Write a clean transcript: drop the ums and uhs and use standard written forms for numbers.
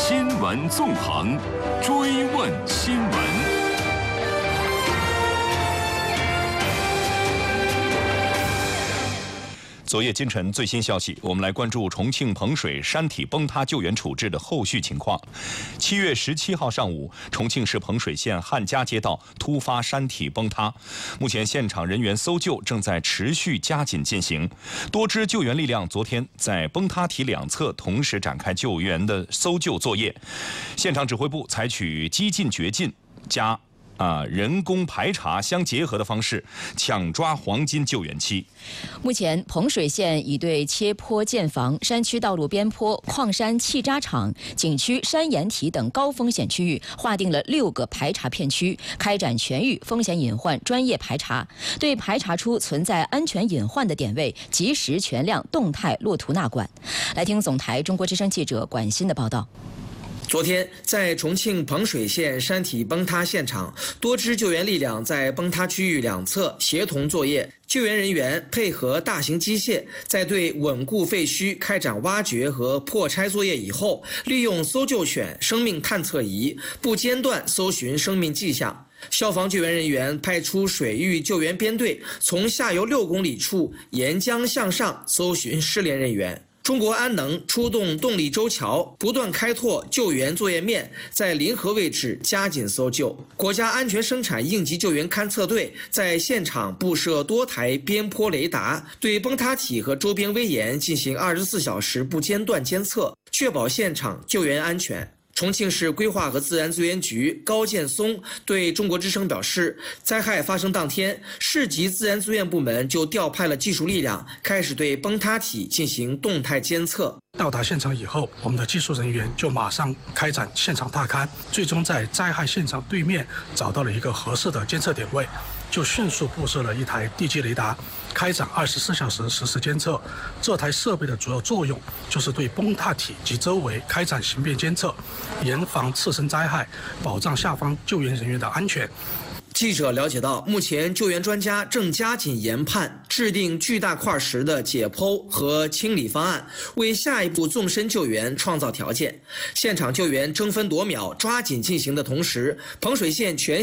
新闻纵横，追问新闻。 昨夜今晨最新消息，我们来关注重庆彭水山体崩塌救援处置的后续情况。7月17号上午，重庆市彭水县汉家街道突发山体崩塌，目前现场人员搜救正在持续加紧进行。多支救援力量昨天在崩塌体两侧同时展开救援的搜救作业。现场指挥部采取激进掘进加人工排查相结合的方式，抢抓黄金救援期。 目前，彭水县已对切坡建房、山区道路边坡、矿山气渣厂、景区山岩体等高风险区域划定了6个排查片区，开展全域风险隐患专业排查，对排查出存在安全隐患的点位，及时全量动态落图纳管。来听总台中国之声记者管欣的报道。 昨天，在重庆彭水县山体崩塌现场，多支救援力量在崩塌区域两侧协同作业。救援人员配合大型机械，在对稳固废墟开展挖掘和破拆作业以后，利用搜救犬生命探测仪不间断搜寻生命迹象。消防救援人员派出水域救援编队，从下游6公里处沿江向上搜寻失联人员。中国安能出动动力舟桥，不断开拓救援作业面，在临河位置加紧搜救。国家安全生产应急救援勘测队在现场布设多台边坡雷达，对崩塌体和周边危岩进行24小时不间断监测，确保现场救援安全。重庆市规划和自然资源局高建松对中国之声表示，灾害发生当天，市级自然资源部门就调派了技术力量，开始对崩塌体进行动态监测。 到达现场以后，我们的技术人员就马上开展现场踏勘，最终在灾害现场对面找到了一个合适的监测点位，就迅速布设了一台地基雷达，开展24小时实时监测。这台设备的主要作用就是对崩塌体及周围开展形变监测，严防次生灾害，保障下方救援人员的安全。 记者了解到，目前救援专家正加紧研判制定巨大块石的解剖和清理方案，为下一步纵深救援创造条件。现场救援争分夺秒、抓紧进行的同时，彭水县全